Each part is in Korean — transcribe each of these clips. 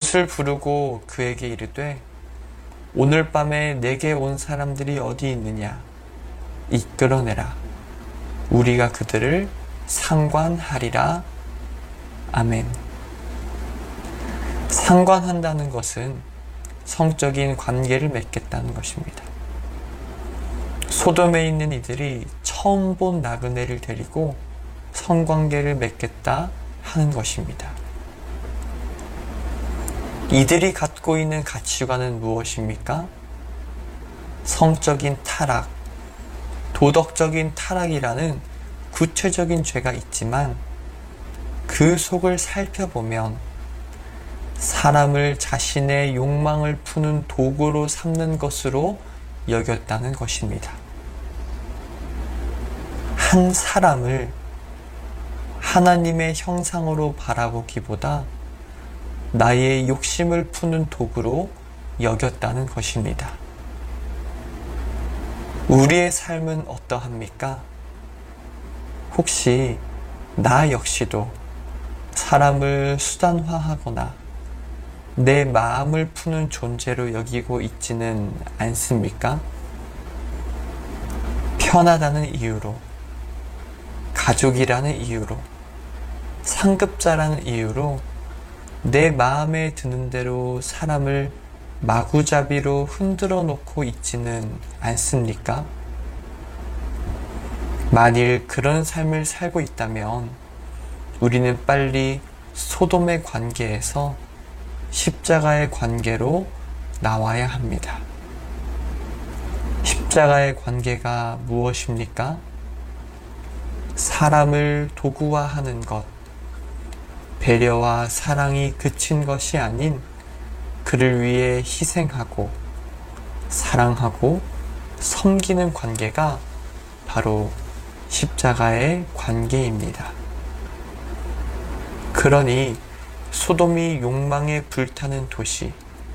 롯을 부르고 그에게 이르되 오늘 밤에 내게 온 사람들이 어디 있느냐 이끌어내라. 우리가 그들을 상관하리라. 아멘. 상관한다는 것은 성적인 관계를 맺겠다는 것입니다. 소돔에 있는 이들이 처음 본 나그네를 데리고 성관계를 맺겠다 하는 것입니다. 이들이 갖고 있는 가치관은 무엇입니까? 성적인 타락, 도덕적인 타락이라는 구체적인 죄가 있지만 그 속을 살펴보면 사람을 자신의 욕망을 푸는 도구로 삼는 것으로 여겼다는 것입니다. 한 사람을 하나님의 형상으로 바라보기보다 나의 욕심을 푸는 도구로 여겼다는 것입니다. 우리의 삶은 어떠합니까? 혹시 나 역시도 사람을 수단화하거나 내 마음을 푸는 존재로 여기고 있지는 않습니까? 편하다는 이유로, 가족이라는 이유로, 상급자라는 이유로 내 마음에 드는 대로 사람을 마구잡이로 흔들어 놓고 있지는 않습니까? 만일 그런 삶을 살고 있다면 우리는 빨리 소돔의 관계에서 십자가의 관계로 나와야 합니다. 십자가의 관계가 무엇입니까? 사람을 도구화하는 것, 배려와 사랑이 그친 것이 아닌 그를 위해 희생하고 사랑하고 섬기는 관계가 바로 십자가의 관계입니다. 그러니 소돔이 욕망에 불타는 도시,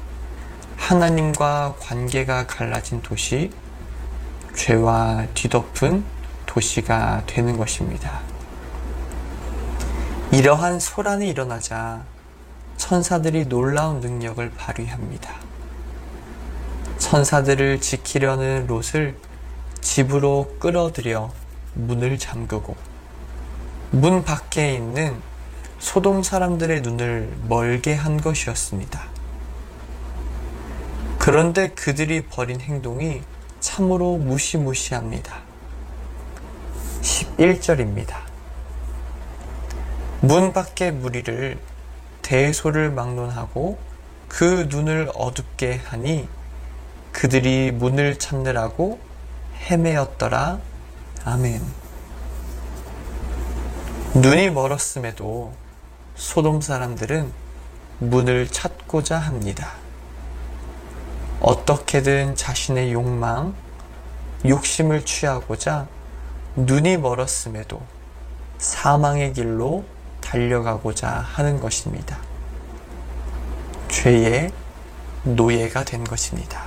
하나님과 관계가 갈라진 도시, 죄와 뒤덮은 도시가 되는 것입니다. 이러한 소란이 일어나자 천사들이 놀라운 능력을 발휘합니다. 천사들을 지키려는 롯을 집으로 끌어들여 문을 잠그고 문 밖에 있는 소돔 사람들의 눈을 멀게 한 것이었습니다. 그런데 그들이 벌인 행동이 참으로 무시무시합니다. 11절입니다. 문 밖의 무리를 대소를 막론하고 그 눈을 어둡게 하니 그들이 문을 찾느라고 헤매었더라. 아멘. 눈이 멀었음에도 소돔 사람들은 문을 찾고자 합니다. 어떻게든 자신의 욕망, 욕심을 취하고자 눈이 멀었음에도 사망의 길로 달려가고자 하는 것입니다. 죄의 노예가 된 것입니다.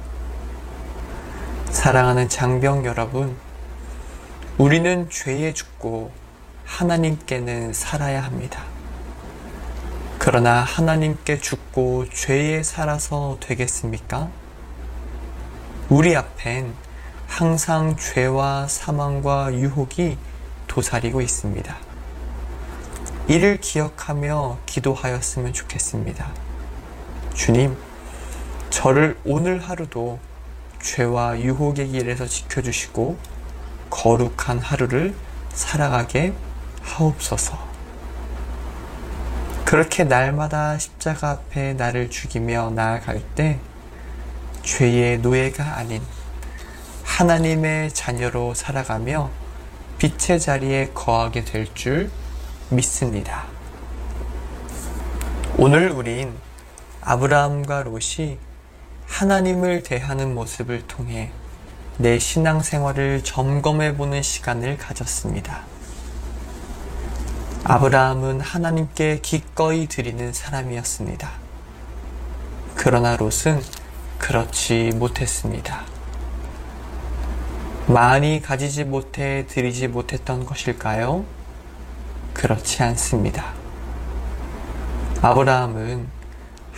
사랑하는 장병 여러분, 우리는 죄에 죽고 하나님께는 살아야 합니다. 그러나 하나님께 죽고 죄에 살아서 되겠습니까? 우리 앞엔 항상 죄와 사망과 유혹이 도사리고 있습니다. 이를 기억하며 기도하였으면 좋겠습니다. 주님, 저를 오늘 하루도 죄와 유혹의 길에서 지켜주시고 거룩한 하루를 살아가게 하옵소서. 그렇게 날마다 십자가 앞에 나를 죽이며 나아갈 때 죄의 노예가 아닌 하나님의 자녀로 살아가며 빛의 자리에 거하게 될 줄 믿습니다. 오늘 우린 아브라함과 롯이 하나님을 대하는 모습을 통해 내 신앙생활을 점검해보는 시간을 가졌습니다. 아브라함은 하나님께 기꺼이 드리는 사람이었습니다. 그러나 롯은 그렇지 못했습니다. 많이 가지지 못해 드리지 못했던 것일까요? 그렇지 않습니다. 아브라함은